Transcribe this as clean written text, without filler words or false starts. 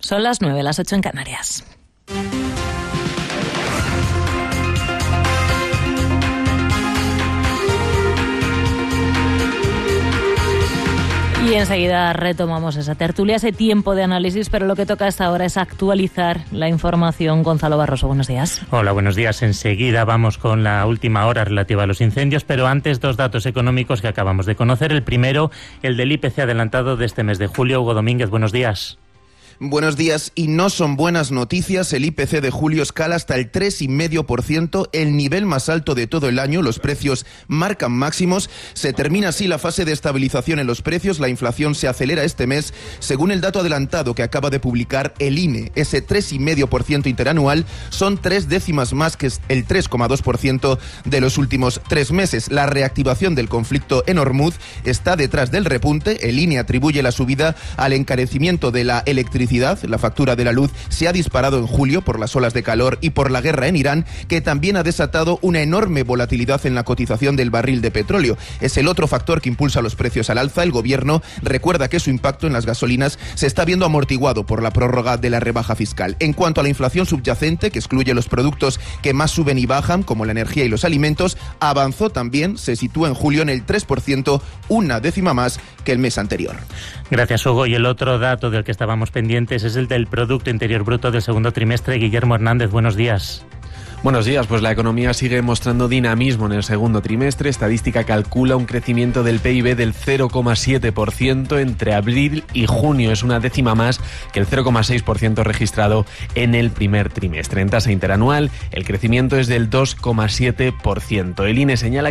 Son las 9, las 8 en Canarias. Y enseguida retomamos esa tertulia, ese tiempo de análisis, pero lo que toca hasta ahora es actualizar la información. Gonzalo Barroso, buenos días. Hola, buenos días. Enseguida vamos con la última hora relativa a los incendios, pero antes 2 datos económicos que acabamos de conocer. El primero, el del IPC adelantado de este mes de julio. Hugo Domínguez, buenos días. Buenos días, y no son buenas noticias. El IPC de julio escala hasta el 3,5%, el nivel más alto de todo el año. Los precios marcan máximos. Se termina así la fase de estabilización en los precios. La inflación se acelera este mes, según el dato adelantado que acaba de publicar el INE. Ese 3,5% interanual son 3 décimas más que el 3,2% de los últimos 3 meses. La reactivación del conflicto en Hormuz está detrás del repunte. El INE atribuye la subida al encarecimiento de la electricidad. La factura de la luz se ha disparado en julio por las olas de calor y por la guerra en Irán, que también ha desatado una enorme volatilidad en la cotización del barril de petróleo. Es el otro factor que impulsa los precios al alza. El gobierno recuerda que su impacto en las gasolinas se está viendo amortiguado por la prórroga de la rebaja fiscal. En cuanto a la inflación subyacente, que excluye los productos que más suben y bajan, como la energía y los alimentos, avanzó también, se sitúa en julio en el 3%, 1 décima más que el mes anterior. Gracias, Hugo. Y el otro dato del que estábamos pendientes es el del Producto Interior Bruto del segundo trimestre. Guillermo Hernández, buenos días. Buenos días, pues la economía sigue mostrando dinamismo en el segundo trimestre. Estadística calcula un crecimiento del PIB del 0,7% entre abril y junio. Es 1 décima más que el 0,6% registrado en el primer trimestre. En tasa interanual, el crecimiento es del 2,7%. El INE señala